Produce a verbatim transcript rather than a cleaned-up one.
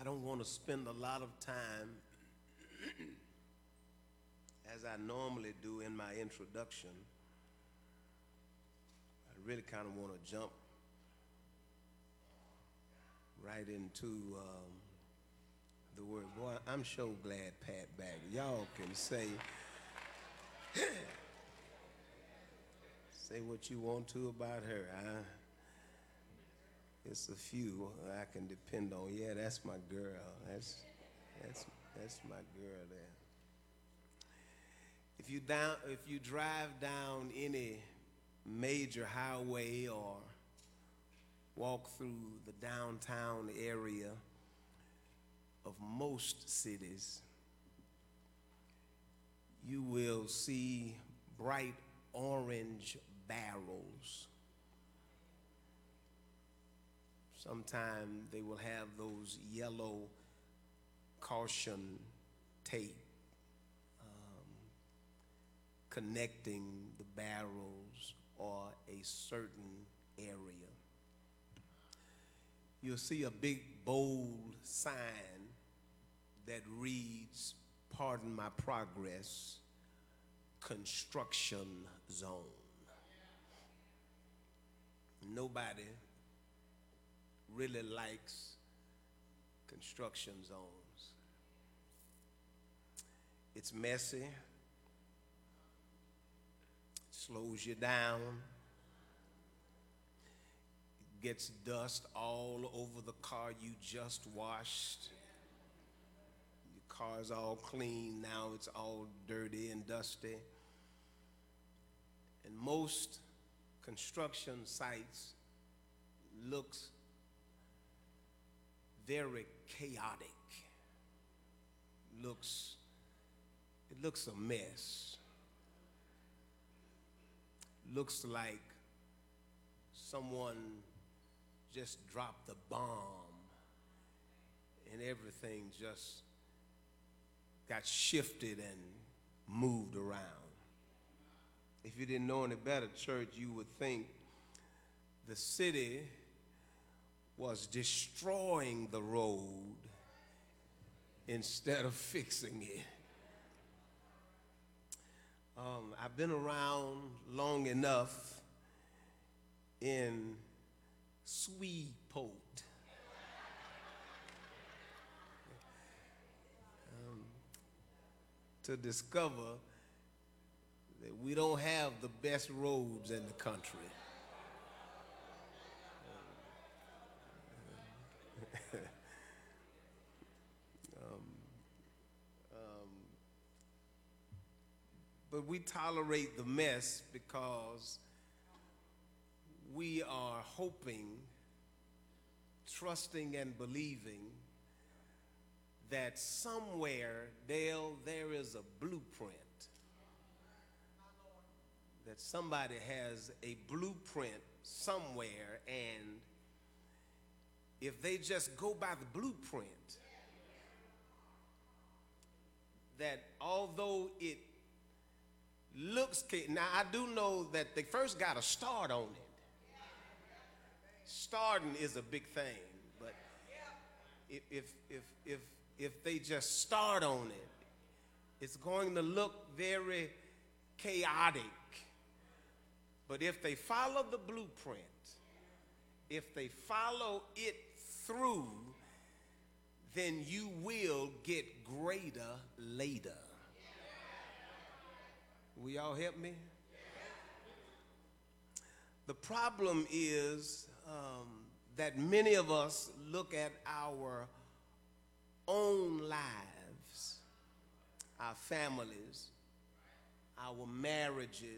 I don't want to spend a lot of time, as I normally do in my introduction. I really kind of want to jump right into um, the word. Boy, I'm so glad Pat back. Y'all can say, say what you want to about her. I, it's a few I can depend on. Yeah, that's my girl. That's that's that's my girl there. If you down, if you drive down any major highway or walk through the downtown area of most cities, you will see bright orange barrels. Sometimes they will have those yellow caution tape um, connecting the barrels or a certain area. You'll see a big bold sign that reads, "Pardon my progress, construction zone." Nobody really likes construction zones. It's messy, slows you down, it gets dust all over the car you just washed. Your car's all clean, now it's all dirty and dusty. And most construction sites looks very chaotic. Looks, it looks a mess. Looks like someone just dropped the bomb and everything just got shifted and moved around. If you didn't know any better, church, you would think the city was destroying the road instead of fixing it. Um, I've been around long enough in Sweetport um, to discover that we don't have the best roads in the country. But we tolerate the mess because we are hoping, trusting and believing that somewhere there, there is a blueprint, that somebody has a blueprint somewhere, and if they just go by the blueprint, that although it looks, now I do know that they first got to start on it. Starting is a big thing, but if, if, if, if, if they just start on it, it's going to look very chaotic. But if they follow the blueprint, if they follow it through, then you will get greater later. Will y'all help me? The problem is um, that many of us look at our own lives, our families, our marriages,